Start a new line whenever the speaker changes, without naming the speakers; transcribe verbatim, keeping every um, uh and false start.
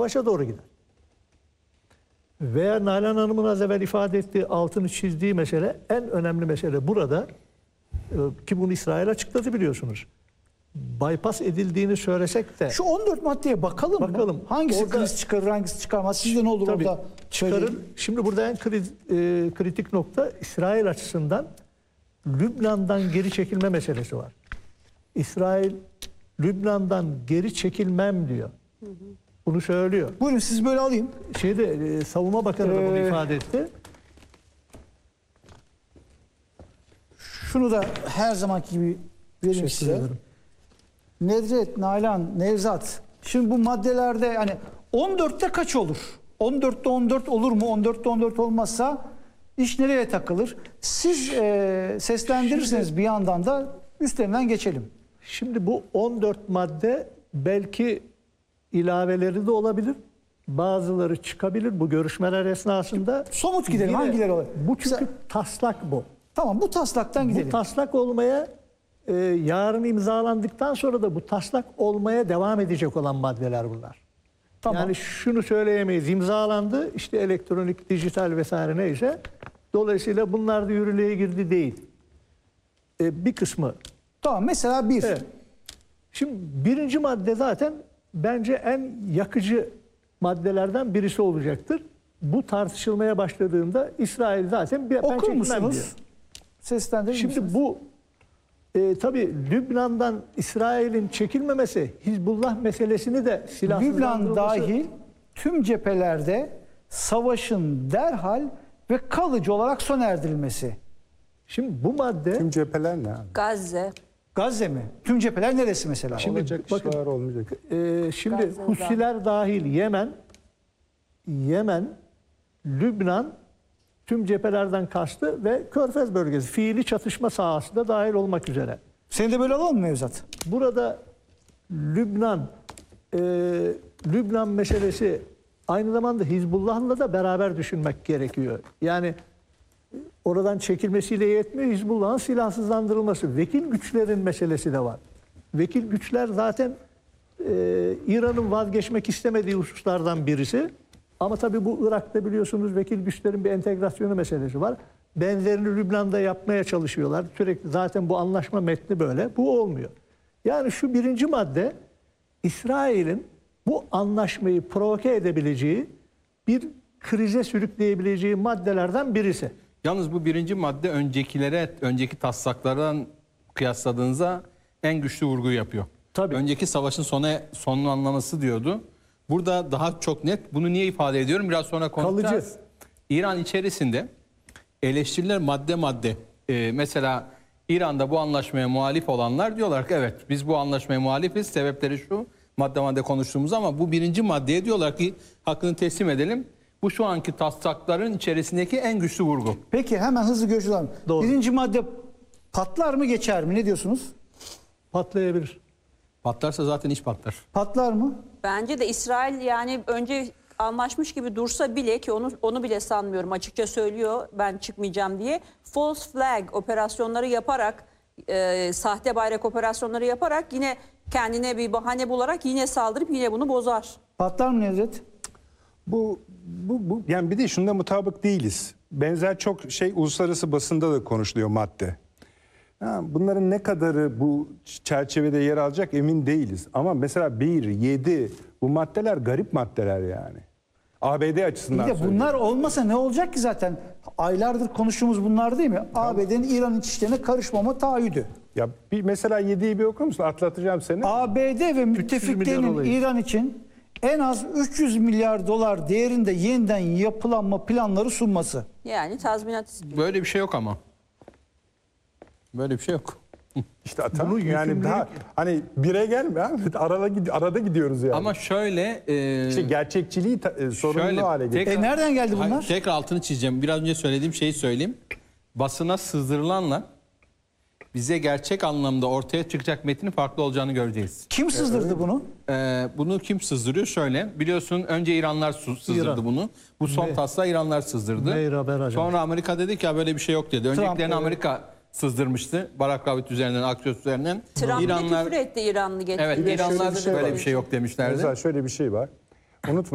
savaşa doğru gider. Veya Nalan Hanım'ın az evvel ifade ettiği, altını çizdiği mesele, en önemli mesele burada ki bunu İsrail açıkladı biliyorsunuz. Bypass edildiğini söylesek de...
Şu on dört maddeye bakalım,
bakalım
mı? Hangisi
orada,
kriz çıkarır, hangisi çıkarmaz? Sizde ne olur
tabii,
orada
çıkarır. Şimdi burada en kriz, e, kritik nokta İsrail açısından Lübnan'dan geri çekilme meselesi var. İsrail Lübnan'dan geri çekilmem diyor. Hı hı. Bunu söylüyor.
Buyurun siz böyle alayım.
Şeyde e, Savunma Bakanı da bunu ee, ifade etti.
Şunu da her zamanki gibi vereyim size. Ederim. Nedret, Nalan, Nevzat. Şimdi bu maddelerde hani on dörtte kaç olur? on dörtte on dört olur mu? on dörtte on dört olmazsa iş nereye takılır? Siz e, seslendirirseniz şimdi, bir yandan da üstlerinden geçelim.
Şimdi bu on dört madde belki ilaveleri de olabilir. Bazıları çıkabilir bu görüşmeler esnasında.
Somut gidelim. Yine, hangileri olur?
Bu çünkü Mesela, taslak bu.
Tamam, bu taslaktan gidelim.
Bu taslak olmaya e, yarın imzalandıktan sonra da bu taslak olmaya devam edecek olan maddeler bunlar. Tamam. Yani şunu söyleyemeyiz. İmzalandı işte elektronik, dijital vesaire neyse. Dolayısıyla bunlar da yürürlüğe girdi değil. E, bir kısmı.
Tamam, mesela bir.
Evet. Şimdi birinci madde zaten bence en yakıcı maddelerden birisi olacaktır. Bu tartışılmaya başladığında İsrail zaten bir
okur musunuz? Seslendirir
Şimdi
misiniz?
bu e, tabii Lübnan'dan İsrail'in çekilmemesi, Hizbullah meselesini de silahsızlandırılması...
Lübnan dahil tüm cephelerde savaşın derhal ve kalıcı olarak sona erdirilmesi.
Şimdi bu madde...
Tüm cepheler ne abi?
Gazze.
Gazze mi? Tüm cepheler neresi mesela?
Şimdi
olacak
bakın,
işler olmayacak.
E, şimdi
Gazze'den.
Husiler dahil Yemen, Yemen, Lübnan, tüm cephelerden kastı ve Körfez bölgesi, fiili çatışma sahası da dahil olmak üzere.
Seni de böyle alalım mı Nevzat?
Burada Lübnan, e, Lübnan meselesi aynı zamanda Hizbullah'la da beraber düşünmek gerekiyor. Yani oradan çekilmesiyle yetmiyor, Hizbullah'ın silahsızlandırılması. Vekil güçlerin meselesi de var. Vekil güçler zaten e, İran'ın vazgeçmek istemediği hususlardan birisi. Ama tabii bu Irak'ta biliyorsunuz vekil güçlerin bir entegrasyonu meselesi var. Benzerini Lübnan'da yapmaya çalışıyorlar. Sürekli zaten bu anlaşma metni böyle. Bu olmuyor. Yani şu birinci madde İsrail'in bu anlaşmayı provoke edebileceği, bir krize sürükleyebileceği maddelerden birisi.
Yalnız bu birinci madde öncekilere, önceki taslaklardan kıyasladığınızda en güçlü vurgu yapıyor.
Tabii.
Önceki savaşın sona sonlanması diyordu. Burada daha çok net. Bunu niye ifade ediyorum? Biraz sonra konuşacağız.
Kalıcı.
İran içerisinde eleştiriler madde madde. Ee, mesela İran'da bu anlaşmaya muhalif olanlar diyorlar ki evet biz bu anlaşmaya muhalifiz. Sebepleri şu, madde madde konuştuğumuz ama bu birinci maddeye diyorlar ki hakkını teslim edelim. Bu şu anki taslakların içerisindeki en güçlü vurgu.
Peki hemen hızlı görüşelim. Birinci madde patlar mı geçer mi? Ne diyorsunuz?
Patlayabilir.
Patlarsa zaten iş patlar.
Patlar mı?
Bence de İsrail yani önce anlaşmış gibi dursa bile ki onu onu bile sanmıyorum, açıkça söylüyor ben çıkmayacağım diye. False flag operasyonları yaparak, e, sahte bayrak operasyonları yaparak yine kendine bir bahane bularak yine saldırıp yine bunu bozar.
Patlar mı Nevzat?
Bu, bu, bu yani bir de şunda mutabık değiliz. Benzer çok şey uluslararası basında da konuşuluyor madde. Ha, bunların ne kadarı bu çerçevede yer alacak emin değiliz. Ama mesela bir, yedi bu maddeler garip maddeler yani. A B D açısından
Bir de bunlar olmasa ne olacak ki zaten? Aylardır konuştuğumuz bunlar değil mi? Tamam. A B D'nin İran iç işlerine karışmama taahhüdü.
Ya bir mesela yediyi bir okur musun? Atlatacağım seni.
A B D ve müttefiklerinin İran için en az üç yüz milyar dolar değerinde yeniden yapılanma planları sunması.
Yani tazminat istiyor.
Böyle bir şey yok ama. Böyle bir şey yok.
İşte atam yani daha hani bire gelme abi. Arada, arada gidiyoruz yani.
Ama şöyle e,
işte gerçekçiliği e, sorunlu
şöyle,
hale getiriyor.
E nereden geldi bunlar?
Hayır, tekrar altını çizeceğim. Biraz önce söylediğim şeyi söyleyeyim. Basına sızdırılanla bize gerçek anlamda ortaya çıkacak metnin farklı olacağını göreceğiz.
Kim sızdırdı evet. bunu?
Ee, bunu kim sızdırıyor? Şöyle biliyorsun önce İranlar sızdırdı İran. bunu. Bu son taslağı İranlar sızdırdı.
Meyra,
Sonra Amerika dedi ki ya böyle bir şey yok dedi. Öncekilerini
Trump,
Amerika sızdırmıştı. Barak Ravit üzerinden, Axios üzerinden.
Trump
İranlar,
küfür etti İranlı getirdi.
evet İranlar
bir şey
böyle
var.
bir şey yok demişlerdi.
Mesela şöyle bir şey var. Unutma.